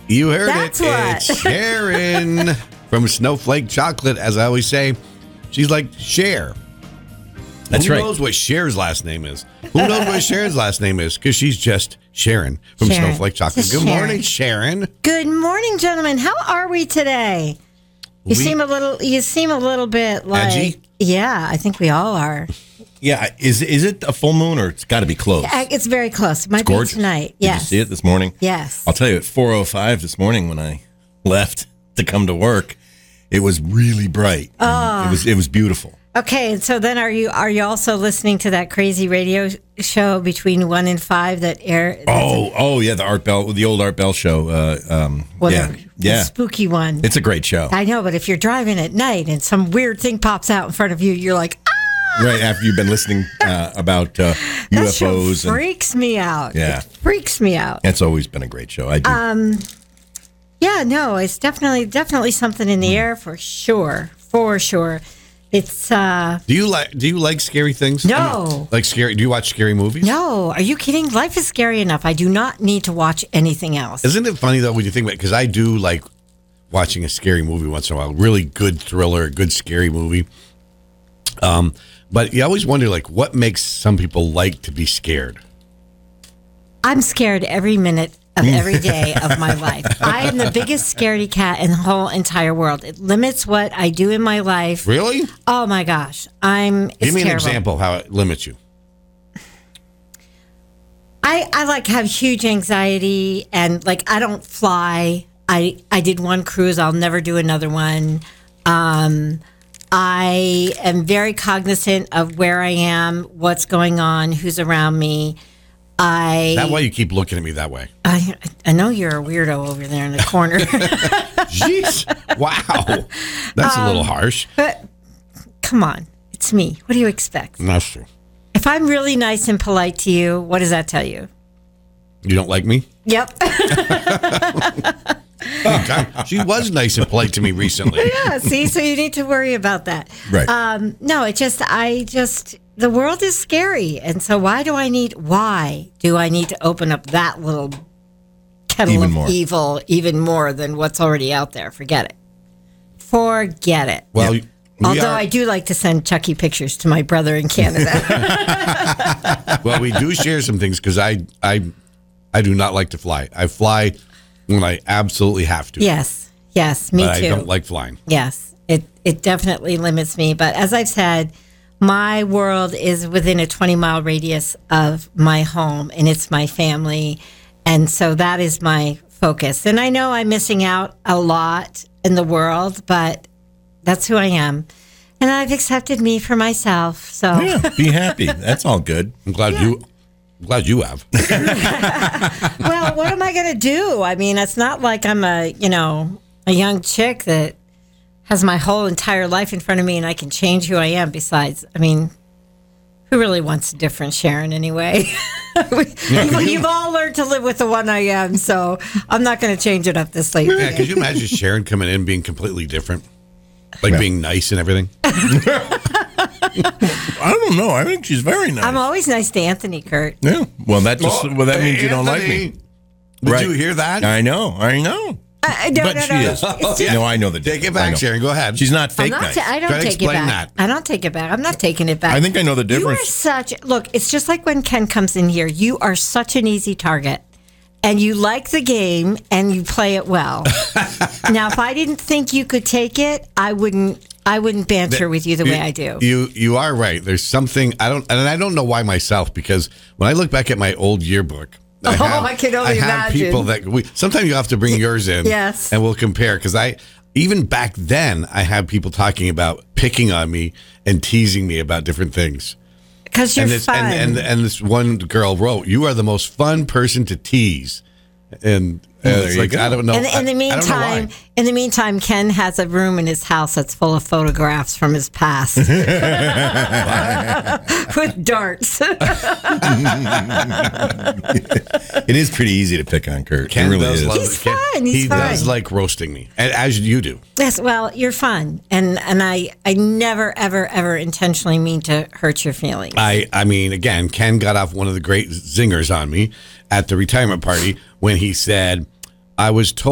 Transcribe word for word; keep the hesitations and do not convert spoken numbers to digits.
You heard That's it. what. It's Sharon from Snowflake Chocolate. As I always say, she's like Cher. That's Who right. knows what Cher's last name is? Who knows what Sharon's last name is? Because she's just Sharon from Sharon. Snowflake Chocolate. Just Good Sharon. morning, Sharon. Good morning, gentlemen. How are we today? You We- seem a little. You seem a little bit like. Edgy? Yeah, I think we all are. Yeah, is is it a full moon or it's got to be close? Uh, It's very close. It might It's gorgeous. be tonight. Did Yes. you see it this morning? Yes. I'll tell you, at four oh five this morning when I left to come to work, it was really bright. Ah. It was it was beautiful. Okay, and so then are you are you also listening to that crazy radio show between one and five that air? Oh, oh yeah, the Art Bell, the old Art Bell show. Uh, um, whatever, yeah, the yeah, spooky one. it's a great show. I know, but if you're driving at night and some weird thing pops out in front of you, you're like, ah, Right after you've been listening uh, about uh, U that F show Os, and freaks me out. Yeah. It freaks me out. that's always been a great show. I do. Um, yeah, no, it's definitely definitely something in the air for sure, for sure. It's uh Do you like Do you like scary things? No. I mean, like scary. Do you watch scary movies? no, are you kidding? Life is scary enough. I do not need to watch anything else. Isn't it funny though when you think about it? Because I do like watching a scary movie once in a while. Really good thriller, good scary movie. Um, but you always wonder like what makes some people like to be scared. I'm scared every minute of every day of my life. I am the biggest scaredy cat in the whole entire world. It limits what I do in my life. Really? Oh my gosh, I'm. It's Give me an terrible. example how it limits you. I, I like have huge anxiety and like I don't fly. I I did one cruise. I'll never do another one. Um, I am very cognizant of where I am, what's going on, who's around me. I That why you keep looking at me that way. I, I know you're a weirdo over there in the corner. Jeez. Wow. That's a little Um, harsh. But come on, it's me. What do you expect? That's true. If I'm really nice and polite to you, what does that tell you? You don't like me? Yep. Oh, God. She was nice and polite to me recently. Yeah, see, so you need to worry about that. Right. Um, no, it just, I just, the world is scary. And so why do I need, why do I need to open up that little kettle Even of more. evil even more than what's already out there? Forget it. Forget it. Well, Yeah. we Although are- I do like to send Chucky pictures to my brother in Canada. well, we do share some things because I, I, I do not like to fly. I fly when I absolutely have to. Yes, yes, me but too. I don't like flying. Yes, it, it definitely limits me. But as I've said, my world is within a twenty mile radius of my home and it's my family. And so that is my focus. And I know I'm missing out a lot in the world, but that's who I am. And I've accepted me for myself. So yeah, be happy. That's all good. I'm glad you. I'm glad you have. well, what am I going to do? I mean, it's not like I'm a, you know, a young chick that has my whole entire life in front of me and I can change who I am. Besides, I mean, who really wants a different Sharon anyway? you, you've all learned to live with the one I am, so I'm not going to change it up this late. Yeah, could you imagine Sharon coming in being completely different, like Yeah. being nice and everything? I don't know. I think she's very nice. I'm always nice to Anthony, Kurt. yeah. Well, that just well that means you don't like Anthony, me. Did Right. you hear that? I know. I know. Uh, no, but no, she no. is. It's just- No, I know the Take it difference. back, I know. Sharon. Go ahead. She's not I'm fake not nice. ta- I don't Try to take it explain back. that. I don't take it back. I'm not taking it back. I think I know the You are difference. such look. It's just like when Ken comes in here. You are such an easy target, and you like the game and you play it well. Now, if I didn't think you could take it, I wouldn't. I wouldn't banter with you the way I do. You you are right. There's something I don't, and I don't know why myself, because when I look back at my old yearbook, I Oh, have, I can only have imagine. people that we sometimes you have to bring yours in, Yes. and we'll compare, because I even back then I had people talking about picking on me and teasing me about different things. Because you're and this fun. and, and and this one girl wrote, "You are the most fun person to tease," and uh, Well, there it's you like go. I don't know. And in the I- I don't know why. meantime, in the meantime, Ken has a room in his house that's full of photographs from his past with darts. It is pretty easy to pick on Kurt. Ken it really does is. love He's Ken- fun, he's he fun. does like roasting me, and as you do. Yes, well, you're fun, and and I I never ever ever intentionally mean to hurt your feelings. I, I mean, again, Ken got off one of the great zingers on me at the retirement party when he said, I was told